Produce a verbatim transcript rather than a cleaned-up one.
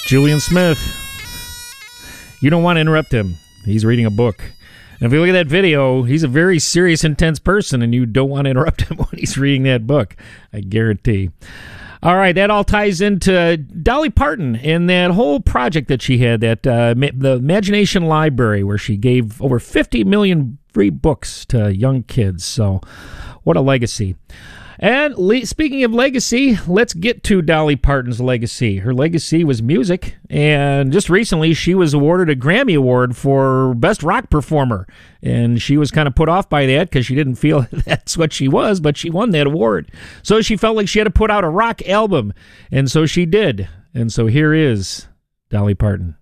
Julian Smith. You don't want to interrupt him. He's reading a book. And if you look at that video, he's a very serious, intense person, and you don't want to interrupt him when he's reading that book. I guarantee. All right, that all ties into Dolly Parton and that whole project that she had, that uh, the Imagination Library, where she gave over fifty million free books to young kids. So what a legacy. And le- speaking of legacy, let's get to Dolly Parton's legacy. Her legacy was music, and just recently she was awarded a Grammy Award for Best Rock Performer, and she was kind of put off by that because she didn't feel that's what she was, but she won that award. So she felt like she had to put out a rock album, and so she did. And so here is Dolly Parton.